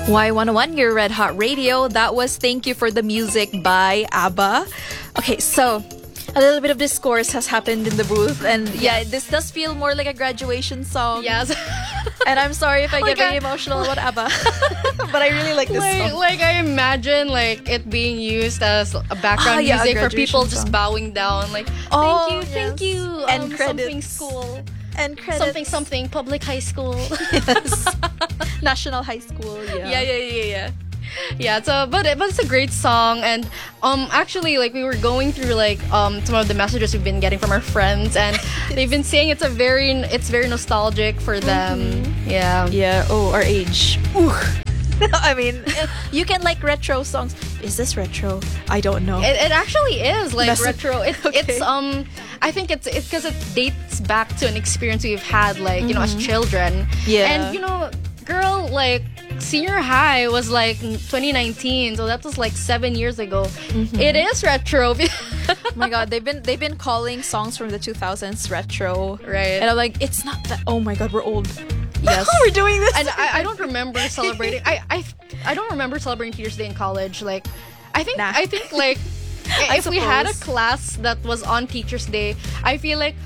Y101, your Red Hot Radio. That was Thank You for the Music by ABBA. Okay, so a little bit of discourse has happened in the booth, and yeah, this does feel more like a graduation song. Yes. And I'm sorry if I get very I- emotional about ABBA, but I really like this song. Like I imagine like it being used as a background yeah, a music for graduation people just song. bowing down, like Oh, thank you, And something credits. school, And credits. something public high school. Yes. National High School. Yeah. Yeah, so but it's a great song, and actually like we were going through like some of the messages we've been getting from our friends, and they've been saying it's very nostalgic for them. Yeah. Yeah. Oh, our age. Ooh. I mean, you can like retro songs. Is this retro? I don't know. It actually is like Mess- retro. Okay. It's I think it's because it dates back to an experience we've had like you know as children. Yeah. And you know, girl, like senior high was like 2019, so that was like 7 years ago. It is retro. Oh my god, they've been calling songs from the 2000s retro. Right. And I'm like, it's not that. Oh my god, we're old. Yes. We're doing this. And I don't remember celebrating. I don't remember celebrating Teachers Day in college. Like, I think Nah. like if we had a suppose. class that was on Teachers Day, I feel like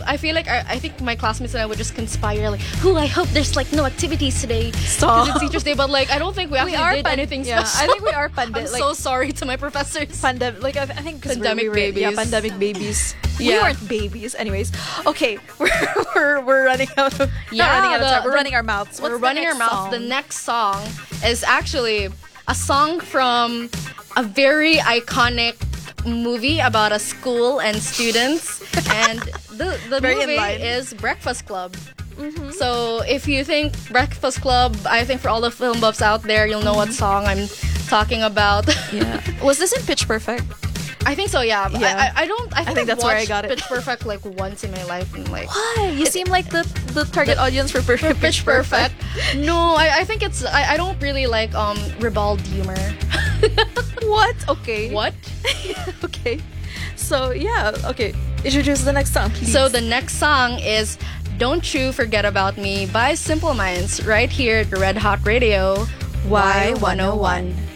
I think my classmates and I would just conspire like, I hope there's like no activities today Stop. because it's Teachers Day. But like, I don't think we actually did anything yeah, special. I think we are pandemic. I'm like, so sorry to my professors. pandemic. Like I think because Pandemic babies. Yeah, pandemic babies. We Yeah. weren't babies, anyways. Okay, we're running out of. Yeah, not running out of time. We're the- running our mouths. What's We're the running our next mouth. song? The next song is actually a song from a very iconic movie about a school and students, and the Very in movie line. is Breakfast Club. So if you think Breakfast Club, I think for all the film buffs out there, you'll know what song I'm talking about. Yeah. Was this in Pitch Perfect? I think so. Yeah. Yeah. I don't. I think think that's where I watched got it. Pitch Perfect like once in my life, and like. Why? You seem like the target audience for Pitch Perfect. No, I think it's I don't really like ribald humor. What? Okay. What? Okay. So yeah. Okay. Introduce the next song, please. So the next song is Don't You Forget About Me by Simple Minds right here at the Red Hot Radio Y101.